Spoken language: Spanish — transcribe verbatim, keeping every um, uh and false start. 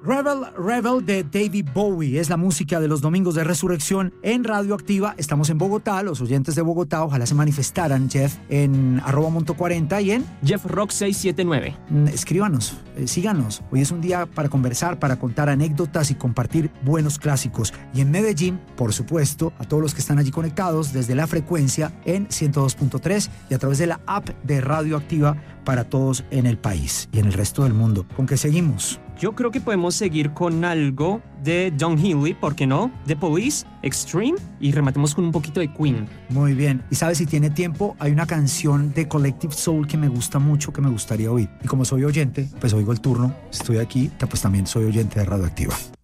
Rebel, Rebel de David Bowie es la música de los domingos de resurrección en Radioactiva. Estamos en Bogotá, los oyentes de Bogotá ojalá se manifestaran, Jeff, en arroba monto cuarenta y en Jeff Rock seiscientos setenta y nueve. Escríbanos, eh, síganos. Hoy es un día para conversar, para contar anécdotas y compartir buenos clásicos. Y en Medellín, por supuesto, a todos los que están allí conectados desde la frecuencia en ciento dos punto tres y a través de la app de Radioactiva para todos en el país y en el resto del mundo. ¿Con qué seguimos? Yo creo que podemos seguir con algo de Don Henley, ¿por qué no? The Police, Extreme, y rematemos con un poquito de Queen. Muy bien. Y sabes, si tiene tiempo, hay una canción de Collective Soul que me gusta mucho, que me gustaría oír. Y como soy oyente, pues oigo el turno, estoy aquí, pues también soy oyente de Radioactiva.